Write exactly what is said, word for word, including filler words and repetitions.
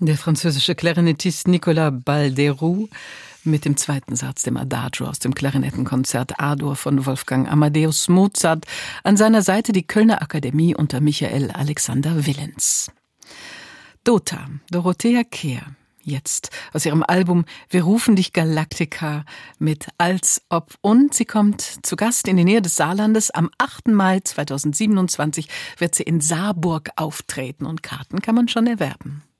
Der französische Klarinettist Nicolas Balderoux mit dem zweiten Satz, dem Adagio aus dem Klarinettenkonzert A-Dur von Wolfgang Amadeus Mozart. An seiner Seite die Kölner Akademie unter Michael Alexander Willens. Dota, Dorothea Kehr. Jetzt aus ihrem Album Wir rufen dich Galactica mit Als ob. Und sie kommt zu Gast in die Nähe des Saarlandes. Am achten Mai zweitausendsiebenundzwanzig wird sie in Saarburg auftreten und Karten kann man schon erwerben.